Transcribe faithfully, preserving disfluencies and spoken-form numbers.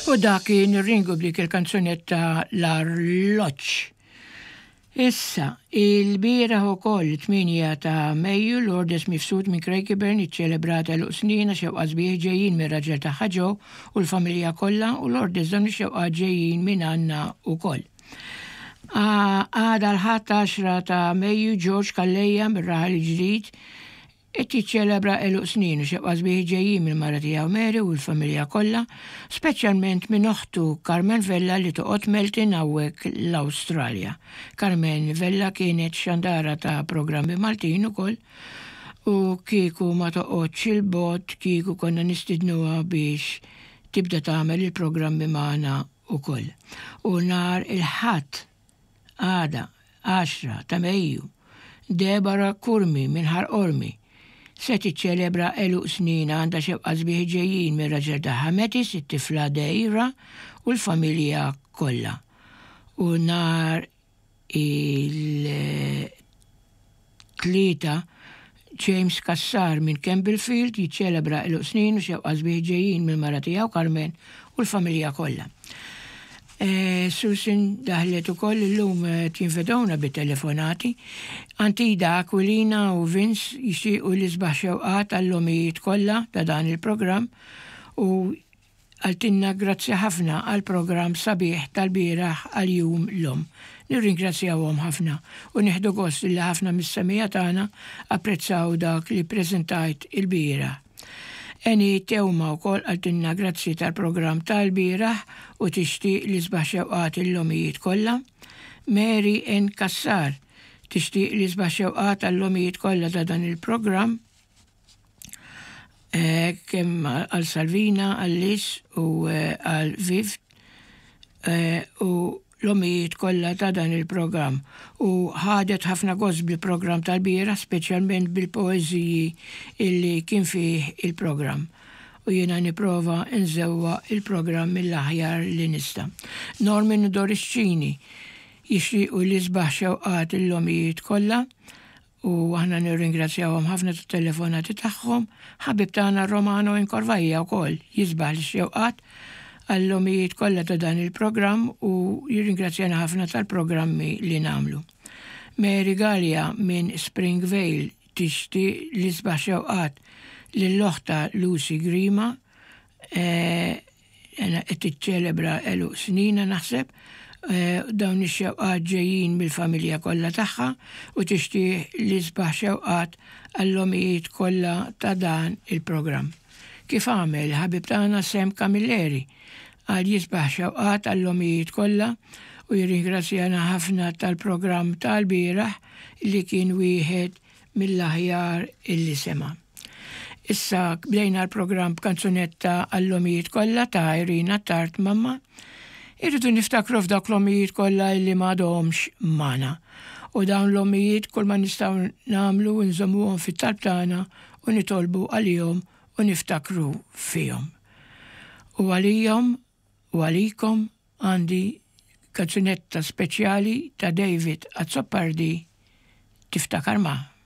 U dak kien ir-ringu blik il-kanzunetta l-arloġġ. Issa, il-bieraħ ukoll tminja ta' Mejju l-Ordes Mifsud minn Craigieburn iċċelebrata l snina xewqa sbieħ ġejjin mir raġel tagħha Joe u l-familja kollha u l-Ordes dan ix-xewqa ġejjin minn Anna ukoll. Għada l-ħadd għaxra ta' Mejju George Kallejja mir-raħal ġdid qed jiċċelebra eluq snin u xewqa sbieħ ġejjin mill-mara tiegħu Mary u l-familja kollha, speċjalment minn oħtu Carmen Vella li toqgħod Melton hawnhekk l-Awstralja. Carmen Vella kienet xandara ta' programmi Maltin ukoll u kieku ma toqgħodx il-bot kieku konna nistidnuha biex tibda tagħmel il-programmi magħna ukoll. U nhar il-ħadd għada għaxra ta' Mejju Debora Kurmi minn Ħar Ormi se tiċċelebra eluq snin għandha xewqa sbieħ ġejjin mir-raġel tagħha Metis, it-tifla Dejra u l-familja kollha. U nhar il-tlieta James Kassar minn Campbellfield jiċċelebra eluq snin u xewqa sbieħ ġejjin mill-mara tiegħu Carmen u l-familja kollha. Susan daħlet ukoll illum tinfedawna bit-telefonati. Antida Aquilina u Vince jixtiequ li sbaħ xewqat għall-omijiet kollha ta' dan il-programm u għaltinna grazzi ħafna għall-programm sabiħ tal-bieraħ għal-jum l-om. Nirringrazzjawhom ħafna u nieħdu gost li ħafna mis-semija tagħna apprezzaw dak li ppreżentajt il-bieraħ. Eni Tewma wkoll għaltinna grazzi tal-programm tal-bieraħ u tixtieq li sbaħ xewqat il-lomijiet kollha. Mary N. Kassar tixtieq li sbaħ xewqat għall-lomijiet kollha ta' dan il-programm. Kemm għal Salvina, għal-Lis u għal-Viv u l-omijiet kollha ta' dan il-programm u ħadet ħafna gost bil-programm tal-bieraħ, speċjalment bil-poeżiji illi kien fih il-programm. U jiena nipprova nżewwa il-programm mill-aħjar li nista'. Norman Dorisċini jixtiequ li sbaħ xewqat il-lomijiet kollha u aħna nirringrazzjawhom ħafna tat-telefonati tagħhom. Ħabib tagħna Romano Inkorvajja wkoll jisbaħ l-xewqat għall-lomijiet kollha ta' dan il-programm u jirringrazzjana ħafna tal-programmi li nagħmlu. Mary Gallia minn Springvale tixtieq li sbaħ xewqat lill-oħta Lucy Grima qed tiċċelebra eluq snina naħseb dawn ix-xewqat ġejjin mill-familja kollha tagħha u tixtieq li sbaħ xewqat għall-lomijiet kollha ta' dan il-programm. Kif għamel ħabib tagħna Sam Camilleri għal jisbaħ xewqat għall-lomijiet kollha u jirringrazzjana ħafna tal-programm tal-bieraħ li kien wieħed mill-aħjar illi sema. Issa bdejna l-programm b'kanzunetta għall-lomijiet kollha ta' Irina Tart Mamma. Irridu niftakru f'dak l-lomijiet kollha illi m'għadhomx magħna. U dawn l-lomijiet kull ma nistgħu nagħmlu u nżommuhom fit-talb tagħna u nitolbu għalihom u niftakru fihom. U għalijom u għalikom għandi kanzunetta speċjali ta' David Azzopardi Tiftakar ma'.